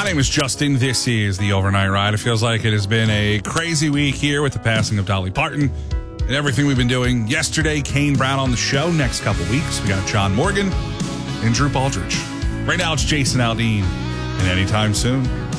name is Justin. This is the Overnight Ride. It feels like it has been a crazy week here with the passing of Dolly Parton and everything we've been doing. Yesterday, Kane Brown on the show. Next couple weeks, we got John Morgan and Drew Baldridge. Right now, it's Jason Aldean. And anytime soon.